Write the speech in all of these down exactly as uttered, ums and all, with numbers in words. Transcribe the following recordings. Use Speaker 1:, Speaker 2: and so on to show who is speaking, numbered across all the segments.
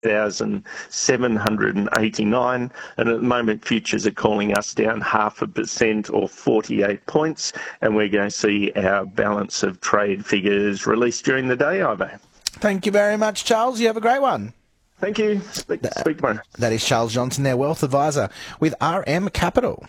Speaker 1: thousand seven hundred eighty-nine, and at the moment futures are calling us down half a percent or forty-eight points, and we're going to see our balance of trade figures released during the day, Ivo.
Speaker 2: Thank you very much, Charles. You have a great one.
Speaker 1: Thank you. Speak,
Speaker 2: that,
Speaker 1: speak tomorrow.
Speaker 2: That is Charles Johnson, their wealth advisor with R M Capital.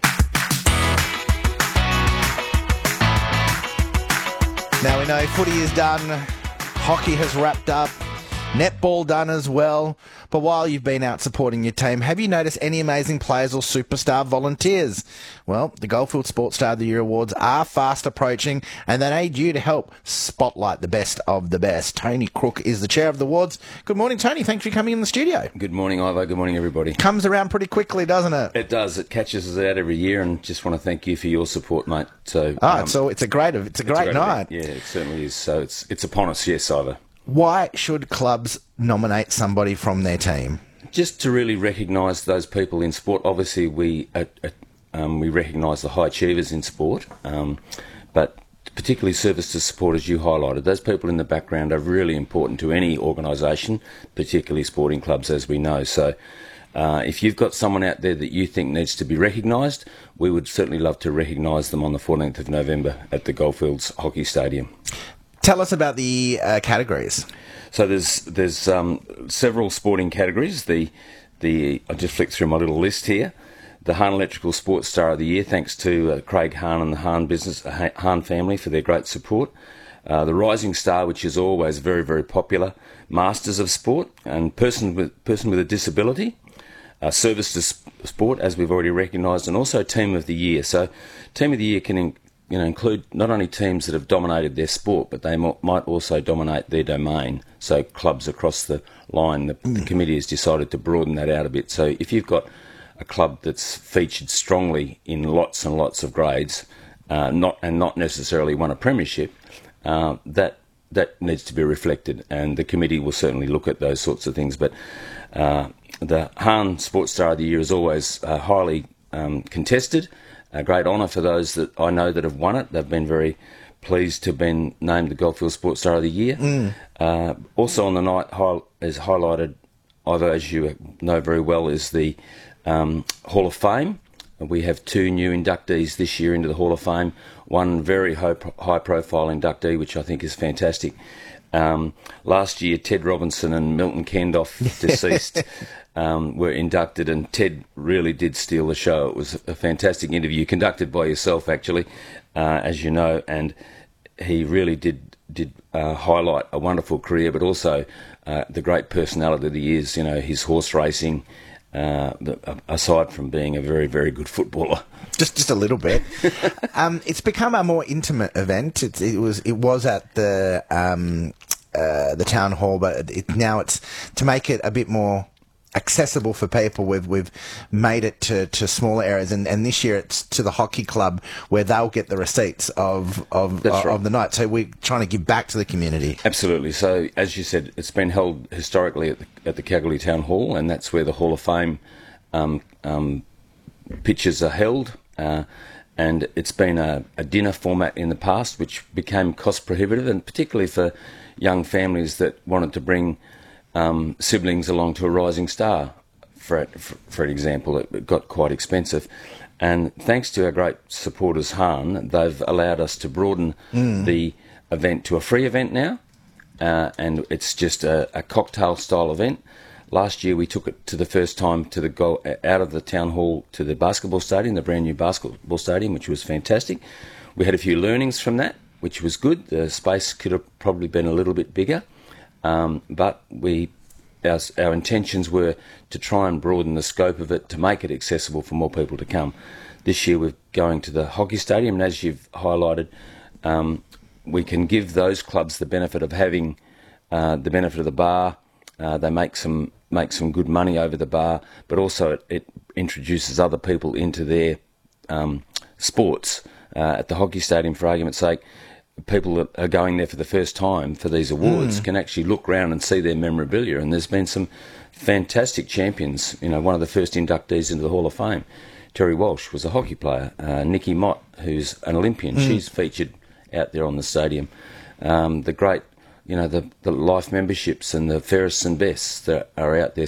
Speaker 2: Now we know footy is done, hockey has wrapped up, netball done as well. But while you've been out supporting your team, have you noticed any amazing players or superstar volunteers? Well, the Goldfield Sports Star of the Year Awards are fast approaching, and they need you to help spotlight the best of the best. Tony Crook is the chair of the awards. Good morning, Tony. Thanks for coming in the studio.
Speaker 3: Good morning, Ivo. Good morning, everybody.
Speaker 2: Comes around pretty quickly, doesn't it?
Speaker 3: It does. It catches us out every year, and just want to thank you for your support, mate. So,
Speaker 2: ah,
Speaker 3: um,
Speaker 2: so it's a great, it's a great,
Speaker 3: it's a great
Speaker 2: night.
Speaker 3: Event. Yeah, it certainly is. So it's it's upon us, yes, Ivo.
Speaker 2: Why should clubs nominate somebody from their team?
Speaker 3: Just to really recognise those people in sport. Obviously, we uh, uh, um, we recognise the high achievers in sport, um, but particularly service to sport, as you highlighted. Those people in the background are really important to any organisation, particularly sporting clubs, as we know. So uh, if you've got someone out there that you think needs to be recognised, we would certainly love to recognise them on the fourteenth of November at the Goldfields Hockey Stadium.
Speaker 2: Tell us about the uh, categories.
Speaker 3: So there's there's um, several sporting categories. The the I just flicked through my little list here. The Hahn Electrical Sports Star of the Year, thanks to uh, Craig Hahn and the Hahn business uh, Hahn family for their great support. Uh, the Rising Star, which is always very very popular. Masters of Sport and person with person with a disability. Uh, service to sp- sport, as we've already recognised, and also Team of the Year. So, Team of the Year can in- you know include not only teams that have dominated their sport, but they m- might also dominate their domain. So, clubs across the line. The, mm. the committee has decided to broaden that out a bit. So, if you've got a club that's featured strongly in lots and lots of grades, uh, not and not necessarily won a premiership, uh, that that needs to be reflected, and the committee will certainly look at those sorts of things. But uh, the Hahn Sports Star of the Year is always uh, highly um, contested. A great honour for those that I know that have won it. They've been very pleased to have been named the Goldfield Sports Star of the Year. Mm. Uh, also on the night, high, as highlighted, Ivo, as you know very well, is the um, Hall of Fame. We have two new inductees this year into the Hall of Fame. One very high-profile inductee, which I think is fantastic. Um, last year, Ted Robinson and Milton Kendoff, deceased, um, were inducted, and Ted really did steal the show. It was a fantastic interview, conducted by yourself, actually, uh, as you know, and he really did did uh, highlight a wonderful career, but also uh, the great personality that he is. You know, his horse racing. Uh, aside from being a very, very good footballer,
Speaker 2: just just a little bit. um, it's become a more intimate event. It, it was it was at the um, uh, the town hall, but it, now it's to make it a bit more accessible for people. We've we've made it to, to smaller areas, and, and this year it's to the hockey club where they'll get the receipts of of, of, right. of the night. So we're trying to give back to the community.
Speaker 3: Absolutely. So as you said, it's been held historically at the, at the Kalgoorlie Town Hall, and that's where the Hall of Fame um, um, pitches are held. Uh, and it's been a, a dinner format in the past, which became cost prohibitive, and particularly for young families that wanted to bring Um, siblings along to a Rising Star, for, for, for example. It got quite expensive. And thanks to our great supporters, Hahn, they've allowed us to broaden mm. the event to a free event now. Uh, and it's just a, a cocktail-style event. Last year we took it to the first time to the go out of the town hall to the basketball stadium, the brand new basketball stadium, which was fantastic. We had a few learnings from that, which was good. The space could have probably been a little bit bigger. Um, but we, our, our intentions were to try and broaden the scope of it to make it accessible for more people to come. This year we're going to the hockey stadium, and as you've highlighted, um, we can give those clubs the benefit of having uh, the benefit of the bar. Uh, they make some make some good money over the bar, but also it, it introduces other people into their um, sports. Uh, at the hockey stadium, for argument's sake, people that are going there for the first time for these awards mm. can actually look around and see their memorabilia, and there's been some fantastic champions. You know, one of the first inductees into the Hall of Fame, Terry Walsh, was a hockey player. Uh, Nikki Mott, who's an Olympian, mm. she's featured out there on the stadium. Um, the great, you know, the, the life memberships and the fairest and bests that are out there